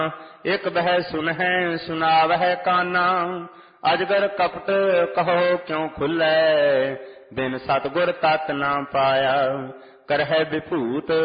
ਇਕ ਬਹਿ ਸੁਨਹਿ ਸੁਨਾਵਹਿ ਕਾਨਾ। ਅਜਗਰ ਕਪਟ ਕਹੋ ਕਿਉ ਖੁੱਲੈ, ਬਿਨ ਸਤਿਗੁਰ ਤਤ ਨਾ ਪਾਇਆ। ਕਰਹਿ ਬਿਭੂਤ